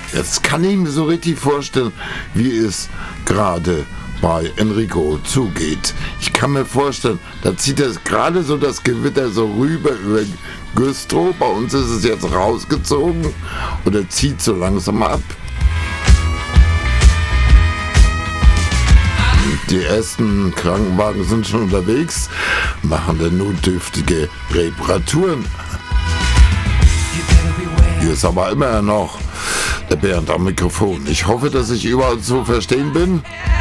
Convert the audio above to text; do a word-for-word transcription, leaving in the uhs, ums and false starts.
Jetzt kann ich mir so richtig vorstellen, wie es gerade bei Enrico zugeht. Ich kann mir vorstellen, da zieht es gerade so das Gewitter so rüber über Güstrow. Bei uns ist es jetzt rausgezogen und er zieht so langsam ab. Die ersten Krankenwagen sind schon unterwegs, machen dann notdürftige Reparaturen. Hier ist aber immer noch der Bernd am Mikrofon. Ich hoffe, dass ich überall zu verstehen bin.